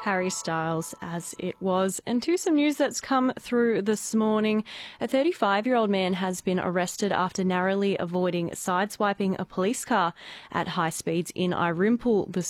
Harry Styles as it was. And to some news that's come through this morning, a 35-year-old man has been arrested after narrowly avoiding sideswiping a police car at high speeds in Irumpul this